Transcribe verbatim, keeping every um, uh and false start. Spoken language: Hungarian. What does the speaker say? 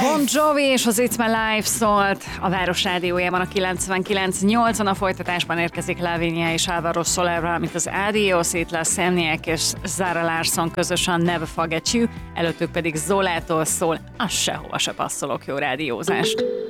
Bon Jovi és az It's My Life szólt a Város Rádiójában a kilencvenkilenc nyolcon. A folytatásban érkezik Lavinia és Alvaro Soler, valamint az Adios, itt lesz Szemniek és Zara Larsson közösen Never Forget You, előttük pedig Zolától szól a Sehova se passzolok. Jó rádiózást!